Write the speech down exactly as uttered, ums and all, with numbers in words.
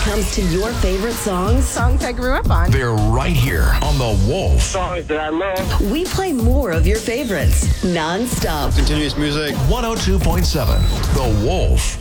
comes to your favorite songs, songs I grew up on, they're right here on The Wolf. Songs that I love. we play more of your favorites, non-stop. Continuous music. one oh two point seven The Wolf.